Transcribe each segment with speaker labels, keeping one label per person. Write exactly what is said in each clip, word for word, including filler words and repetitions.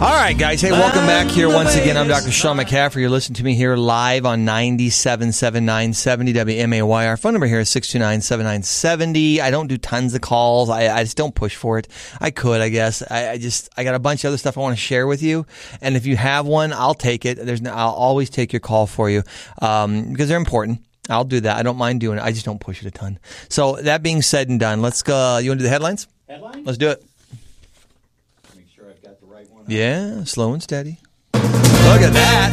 Speaker 1: All right, guys. Hey, welcome back here once again. I'm Doctor Sean McCaffrey. You're listening to me here live on ninety-seven point seven nine seventy W M A Y. Our phone number here is six two nine, seven nine seven zero. I don't do tons of calls. I, I just don't push for it. I could, I guess. I, I just I got a bunch of other stuff I want to share with you. And if you have one, I'll take it. There's no, I'll always take your call for you um, because they're important. I'll do that. I don't mind doing it. I just don't push it a ton. So that being said and done, let's go. You want to do the headlines?
Speaker 2: Headlines?
Speaker 1: Let's do it.
Speaker 2: Make sure I've got the right one.
Speaker 1: Yeah, slow and steady. Look at that.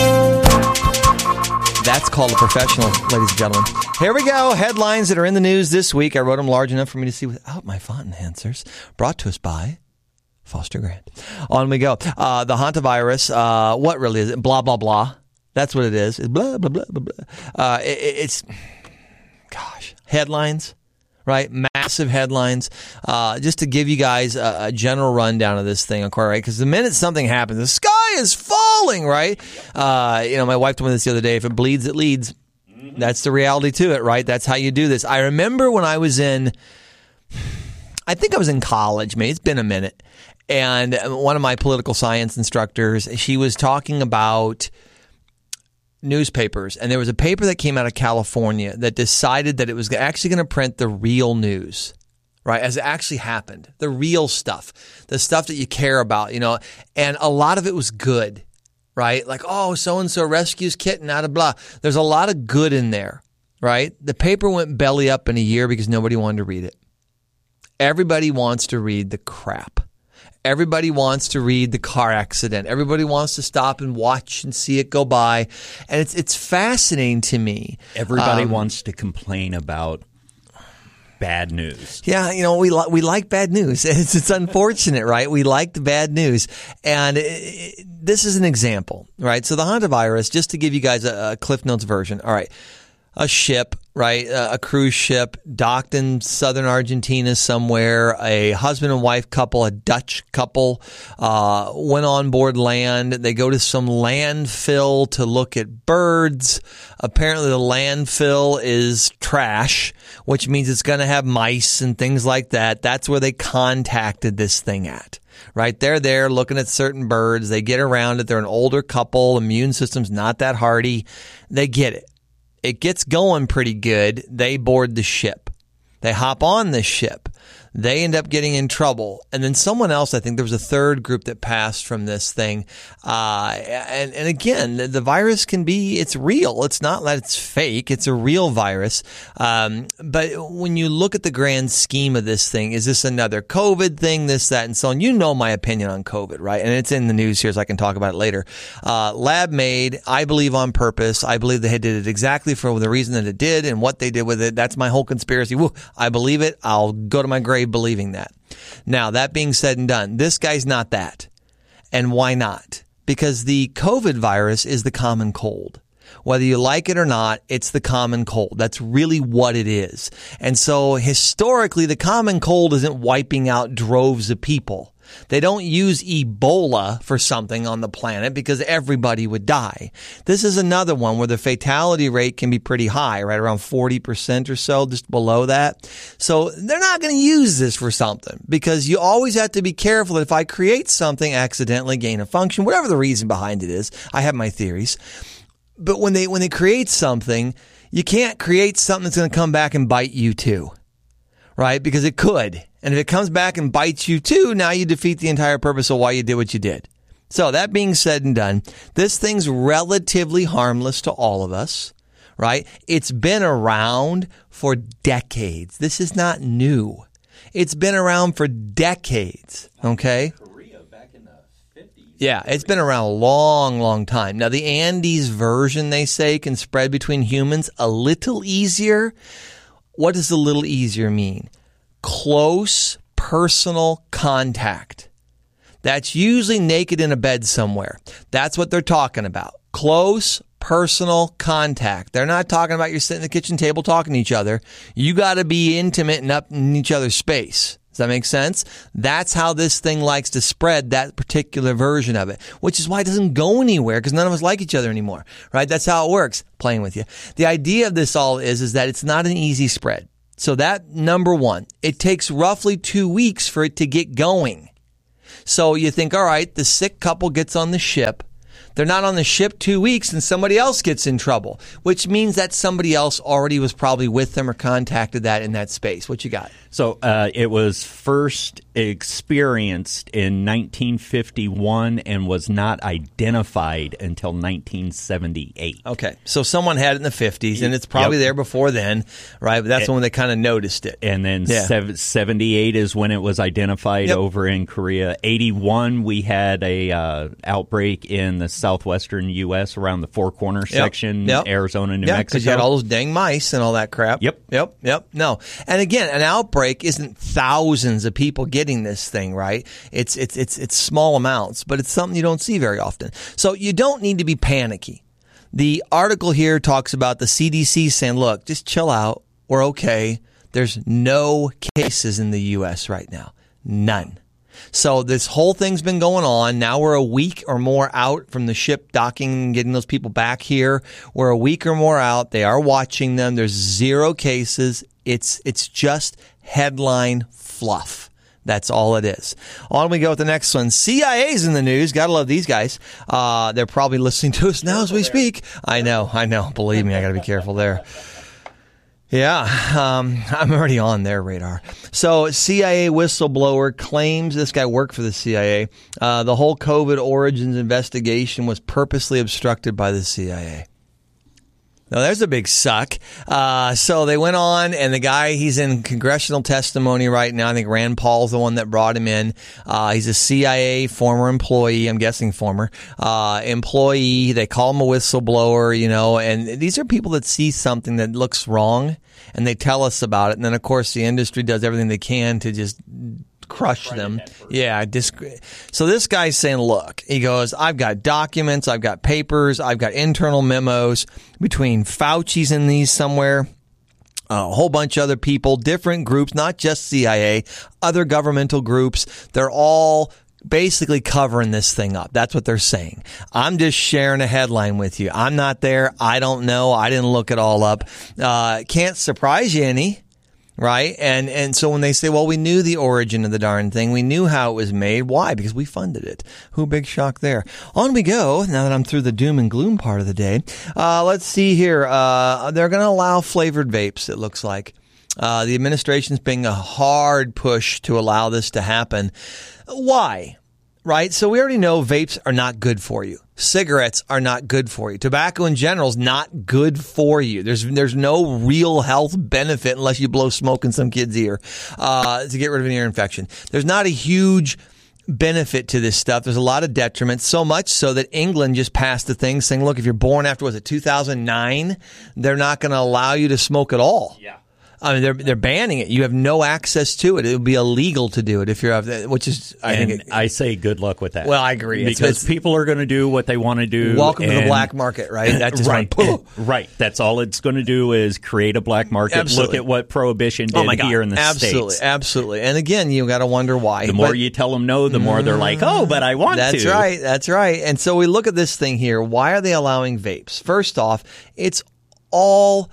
Speaker 1: That's called a professional, ladies and gentlemen. Here we go. Headlines that are in the news this week. I wrote them large enough for me to see without my font enhancers. Brought to us by Foster Grant. On we go. Uh, the hantavirus. Uh, what really is it? Blah, blah, blah. That's what it is. It's blah, blah, blah, blah, blah. Uh, it, it's, gosh, headlines, right? Massive headlines. Uh, just to give you guys a, a general rundown of this thing, okay, right? Because the minute something happens, the sky is falling, right? Uh, you know, my wife told me this the other day. If it bleeds, it leads. Mm-hmm. That's the reality to it, right? That's how you do this. I remember when I was in, I think I was in college, maybe it's been a minute. And one of my political science instructors, she was talking about newspapers, and there was a paper that came out of California that decided that it was actually going to print the real news, right, as it actually happened, the real stuff, the stuff that you care about, you know, and a lot of it was good, right, like, oh, so-and-so rescues kitten out of blah. There's a lot of good in there, right? The paper went belly up in a year because nobody wanted to read it. Everybody wants to read the crap. Everybody wants to read the car accident. Everybody wants to stop and watch and see it go by. And it's it's fascinating to me.
Speaker 2: Everybody
Speaker 1: um,
Speaker 2: wants to complain about bad news.
Speaker 1: Yeah, you know, we, li- we like bad news. It's, it's unfortunate, right? We like the bad news. And it, it, this is an example, right? So the hantavirus, just to give you guys a, a Cliff Notes version. All right. A ship, right? A cruise ship docked in southern Argentina somewhere. A husband and wife couple, a Dutch couple, uh, went on board land. They go to some landfill to look at birds. Apparently the landfill is trash, which means it's going to have mice and things like that. That's where they contacted this thing at. Right? They're there looking at certain birds. They get around it. They're an older couple. Immune system's not that hardy. They get it. It gets going pretty good. They board the ship. They hop on the ship. They end up getting in trouble. And then someone else, I think there was a third group that passed from this thing. Uh, and, and again, the, the virus can be, it's real. It's not that it's fake. It's a real virus. Um, but when you look at the grand scheme of this thing, is this another COVID thing, this, that, and so on? You know my opinion on COVID, right? And it's in the news here, so I can talk about it later. Uh, lab made, I believe on purpose. I believe they did it exactly for the reason that it did and what they did with it. That's my whole conspiracy. Woo, I believe it. I'll go to my grave believing that. Now, that being said and done, this guy's not that. And why not? Because the COVID virus is the common cold. Whether you like it or not, it's the common cold. That's really what it is. And so historically, the common cold isn't wiping out droves of people. They don't use Ebola for something on the planet because everybody would die. This is another one where the fatality rate can be pretty high, right around forty percent or so, just below that. So they're not going to use this for something because you always have to be careful that if I create something, accidentally gain a function, whatever the reason behind it is. I have my theories. But when they when they create something, you can't create something that's going to come back and bite you too, right? Because it could. And if it comes back and bites you too, now you defeat the entire purpose of why you did what you did. So that being said and done, this thing's relatively harmless to all of us, right? It's been around for decades. This is not new. It's been around for decades, okay?
Speaker 2: Korea back in the fifties.
Speaker 1: Yeah, it's been around a long, long time. Now, the Andes version, they say, can spread between humans a little easier. What does a little easier mean? Close personal contact. That's usually naked in a bed somewhere. That's what they're talking about. Close personal contact. They're not talking about you're sitting at the kitchen table talking to each other. You got to be intimate and up in each other's space. Does that make sense? That's how this thing likes to spread, that particular version of it, which is why it doesn't go anywhere because none of us like each other anymore, right? That's how it works, playing with you. The idea of this all is, is that it's not an easy spread. So that, number one, it takes roughly two weeks for it to get going. So you think, all right, the sick couple gets on the ship. They're not on the ship two weeks and somebody else gets in trouble, which means that somebody else already was probably with them or contacted that in that space. What you got?
Speaker 2: So uh, it was first experienced in nineteen fifty-one and was not identified until nineteen seventy-eight.
Speaker 1: Okay. So someone had it in the fifties, and it's probably
Speaker 2: Yep.
Speaker 1: there before then, right? But that's
Speaker 2: And-
Speaker 1: when they kind of noticed it.
Speaker 2: And then
Speaker 1: Yeah.
Speaker 2: sev- seventy-eight is when it was identified
Speaker 1: Yep.
Speaker 2: over in Korea. eighty-one, we had a uh, outbreak in the southwestern U S around the Four Corners
Speaker 1: Yep.
Speaker 2: section,
Speaker 1: Yep.
Speaker 2: Arizona, New
Speaker 1: Yeah,
Speaker 2: Mexico.
Speaker 1: because you had all those dang mice and all that crap.
Speaker 2: Yep.
Speaker 1: Yep. Yep. No. And again, an outbreak isn't thousands of people getting this thing, right? It's it's it's it's small amounts, but it's something you don't see very often. So you don't need to be panicky. The article here talks about the C D C saying, look, just chill out. We're okay. There's no cases in the U S right now. None. So this whole thing's been going on. Now we're a week or more out from the ship docking and getting those people back here. We're a week or more out. They are watching them. There's zero cases. It's it's just headline fluff. That's all it is. On we go with the next one. C I A's in the news. Gotta love these guys. Uh, they're probably listening to us now as we speak. I know, I know. Believe me, I gotta be careful there. Yeah, um, I'm already on their radar. So C I A whistleblower claims this guy worked for the C I A. Uh, the whole COVID origins investigation was purposely obstructed by the C I A. Now, there's a big suck. Uh, so they went on, and the guy, he's in congressional testimony right now. I think Rand Paul's the one that brought him in. Uh, he's a C I A former employee, I'm guessing former, uh, employee. They call him a whistleblower, you know, and these are people that see something that looks wrong, and they tell us about it. And then, of course, the industry does everything they can to just crush them. Yeah. Disc- so this guy's saying, look, he goes, I've got documents, I've got papers, I've got internal memos between Fauci's in these somewhere, a whole bunch of other people, different groups, not just C I A, other governmental groups. They're all basically covering this thing up. That's what they're saying. I'm just sharing a headline with you. I'm not there. I don't know. I didn't look it all up. Uh, can't surprise you any. Right? And and so when they say, well, we knew the origin of the darn thing, we knew how it was made. Why? Because we funded it. Who big shock there. On we go, now that I'm through the doom and gloom part of the day. Uh, let's see here. Uh, they're going to allow flavored vapes, it looks like. Uh, the administration's being a hard push to allow this to happen. Why? Right? So we already know vapes are not good for you. Cigarettes are not good for you. Tobacco in general is not good for you. There's there's no real health benefit unless you blow smoke in some kid's ear uh, to get rid of an ear infection. There's not a huge benefit to this stuff. There's a lot of detriment, so much so that England just passed a thing saying, look, if you're born after, was it two thousand nine, they're not going to allow you to smoke at all.
Speaker 2: Yeah.
Speaker 1: I mean, they're they're banning it. You have no access to it. It would be illegal to do it if you're, which is, I
Speaker 2: and
Speaker 1: think. It,
Speaker 2: I say good luck with that.
Speaker 1: Well, I agree. It's-
Speaker 2: Because
Speaker 1: it's-
Speaker 2: people are going to do what they want to do.
Speaker 1: welcome to the
Speaker 2: and-
Speaker 1: black market, right? That just
Speaker 2: right,
Speaker 1: went,
Speaker 2: right. That's all it's going to do is create a black market.
Speaker 1: Absolutely.
Speaker 2: Look at what prohibition did
Speaker 1: oh my God,
Speaker 2: here in the
Speaker 1: absolutely,
Speaker 2: States.
Speaker 1: absolutely. And again, you got to wonder why.
Speaker 2: The more
Speaker 1: But-
Speaker 2: you tell them no, the more they're like, oh, but I want
Speaker 1: That's
Speaker 2: to.
Speaker 1: right. That's right. And so we look at this thing here. Why are they allowing vapes? First off, it's all,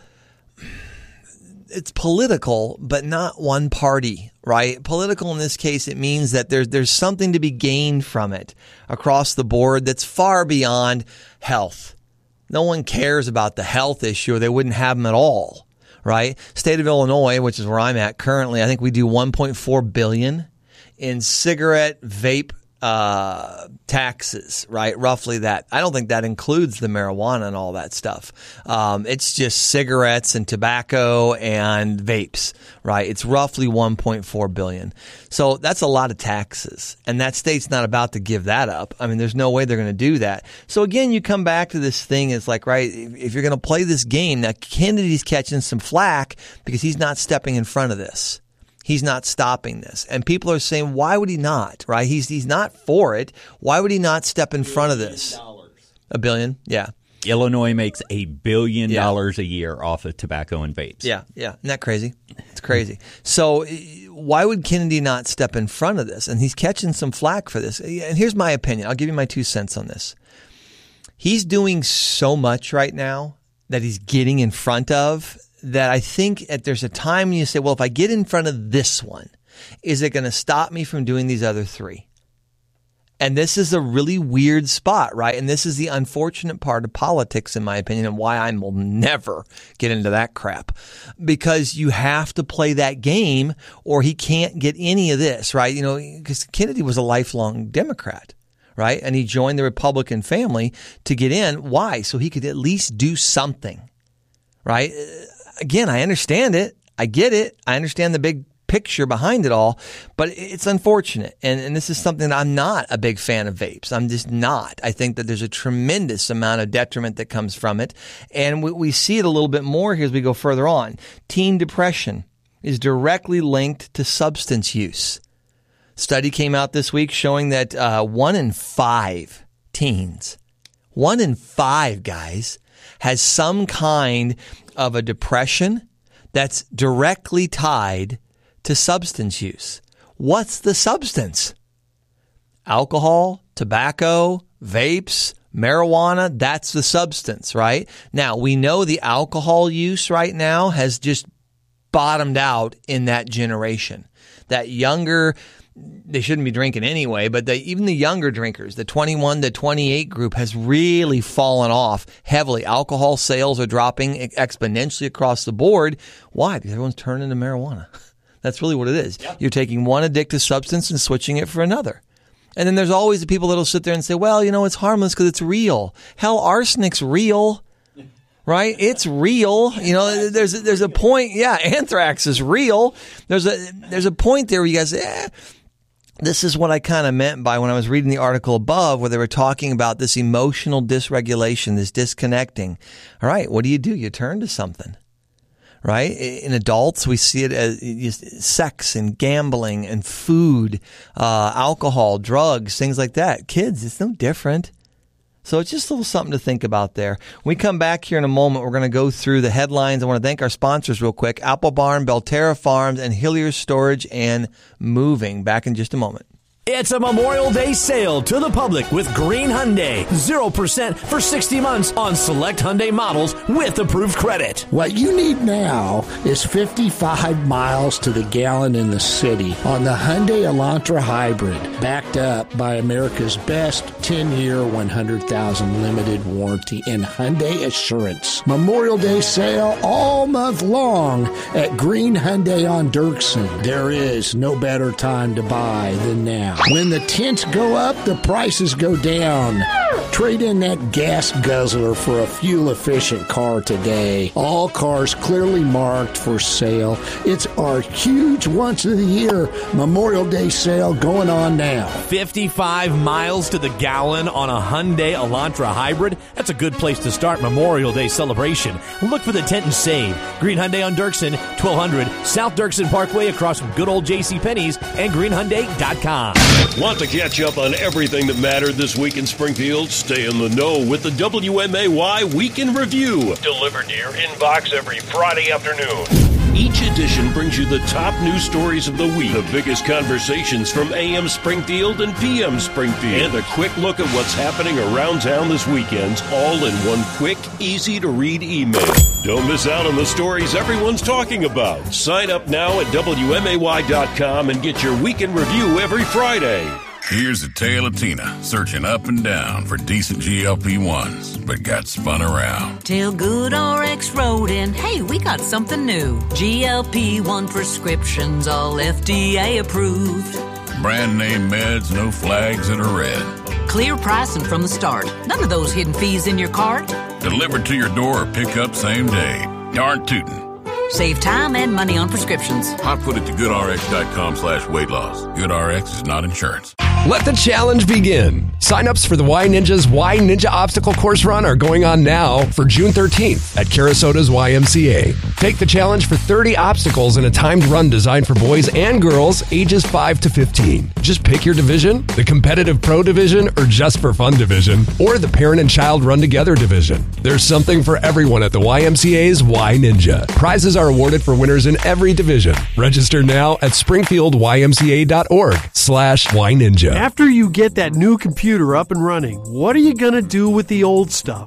Speaker 1: it's political, but not one party, right? Political in this case, it means that there's, there's something to be gained from it across the board that's far beyond health. No one cares about the health issue or they wouldn't have them at all, right? State of Illinois, which is where I'm at currently, I think we do one point four billion dollars in cigarette vape uh, taxes, right? Roughly that. I don't think that includes the marijuana and all that stuff. Um, it's just cigarettes and tobacco and vapes, right? It's roughly one point four billion dollars. So that's a lot of taxes. And that state's not about to give that up. I mean, there's no way they're going to do that. So again, you come back to this thing. It's like, right, if you're going to play this game, now Kennedy's catching some flack because he's not stepping in front of this. He's not stopping this. And people are saying, why would he not, right? He's he's not for it. Why would he not step in front of this? A billion? Yeah.
Speaker 2: Illinois makes a billion
Speaker 1: Yeah.
Speaker 2: dollars a year off of tobacco and vapes.
Speaker 1: Yeah, yeah. Isn't that crazy? It's crazy. So why would Kennedy not step in front of this? And he's catching some flack for this. And here's my opinion. I'll give you my two cents on this. He's doing so much right now that he's getting in front of that I think at, there's a time when you say, well, if I get in front of this one, is it going to stop me from doing these other three? And this is a really weird spot, right? And this is the unfortunate part of politics, in my opinion, and why I will never get into that crap. Because you have to play that game or he can't get any of this, right? You know, because Kennedy was a lifelong Democrat, right? And he joined the Republican family to get in. Why? So he could at least do something, right? Again, I understand it. I get it. I understand the big picture behind it all, but it's unfortunate. And, and this is something that I'm not a big fan of vapes. I'm just not. I think that there's a tremendous amount of detriment that comes from it. And we, we see it a little bit more here as we go further on. Teen depression is directly linked to substance use. Study came out this week showing that uh, one in five teens, one in five guys, has some kind of a depression that's directly tied to substance use. What's the substance? Alcohol, tobacco, vapes, marijuana, that's the substance, right? Now, we know the alcohol use right now has just bottomed out in that generation. That younger, they shouldn't be drinking anyway, but they, even the younger drinkers, the twenty-one to twenty-eight group has really fallen off heavily. Alcohol sales are dropping exponentially across the board. Why? Because everyone's turning to marijuana. That's really what it is. Yep. You're taking one addictive substance and switching it for another. And then there's always the people that'll sit there and say, well, you know, it's harmless because it's real. Hell, arsenic's real, right? It's real. You know, there's a, there's a point. Yeah, anthrax is real. There's a there's a point there where you guys say, eh, this is what I kind of meant by when I was reading the article above where they were talking about this emotional dysregulation, this disconnecting. All right, what do you do? You turn to something. Right? In adults, we see it as sex and gambling and food, uh, alcohol, drugs, things like that. Kids, it's no different. So it's just a little something to think about there. When we come back here in a moment, we're going to go through the headlines. I want to thank our sponsors real quick. Apple Barn, Belterra Farms, and Hillier Storage and Moving. Back in just a moment.
Speaker 3: It's a Memorial Day sale to the public with Green Hyundai. zero percent for sixty months on select Hyundai models with approved credit.
Speaker 4: What you need now is fifty-five miles to the gallon in the city on the Hyundai Elantra Hybrid, backed up by America's best ten-year, one hundred thousand limited warranty and Hyundai Assurance. Memorial Day sale all month long at Green Hyundai on Dirksen. There is no better time to buy than now. When the tents go up, the prices go down. Trade in that gas guzzler for a fuel-efficient car today. All cars clearly marked for sale. It's our huge once-of-the-year Memorial Day sale going on now.
Speaker 3: fifty-five miles to the gallon on a Hyundai Elantra Hybrid? That's a good place to start Memorial Day celebration. Look for the tent and save. Green Hyundai on Dirksen, twelve hundred South Dirksen Parkway across from good old JCPenney's and green hyundai dot com.
Speaker 5: Want to catch up on everything that mattered this week in Springfield? Stay in the know with the W M A Y Weekend Review, delivered to your inbox every Friday afternoon. Each edition brings you the top news stories of the week, the biggest conversations from A M Springfield and P M Springfield, and a quick look at what's happening around town this weekend, all in one quick, easy-to-read email. Don't miss out on the stories everyone's talking about. Sign up now at W M A Y dot com and get your Weekend Review every Friday.
Speaker 6: Here's the tale of Tina, searching up and down for decent G L P ones, but got spun around.
Speaker 7: Till Good R X wrote in, hey, we got something new. G L P one prescriptions, all F D A approved.
Speaker 6: Brand name meds, no flags that are red.
Speaker 7: Clear pricing from the start. None of those hidden fees in your cart.
Speaker 6: Delivered to your door or pick up same day. Darn tootin'.
Speaker 7: Save time and money on prescriptions.
Speaker 6: Hot foot at the good R X dot com slash weight loss. GoodRx is not insurance.
Speaker 8: Let the challenge begin. Sign-ups for the Y Ninja's Y Ninja Obstacle Course Run are going on now for June thirteenth at Carasota's Y M C A. Take the challenge for thirty obstacles in a timed run designed for boys and girls ages five to fifteen. Just pick your division, the competitive pro division or just for fun division, or the parent and child run together division. There's something for everyone at the Y M C A's Y Ninja. Prizes are awarded for winners in every division. Register now at springfield y m c a dot org slash Y Ninja.
Speaker 9: After you get that new computer up and running, what are you going to do with the old stuff?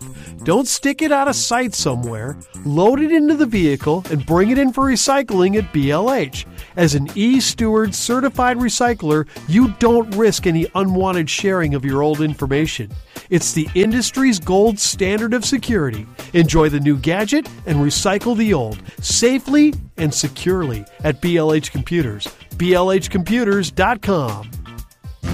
Speaker 9: Don't stick it out of sight somewhere. Load it into the vehicle and bring it in for recycling at B L H. As an eSteward certified recycler, you don't risk any unwanted sharing of your old information. It's the industry's gold standard of security. Enjoy the new gadget and recycle the old safely and securely at B L H Computers. B L H computers dot com.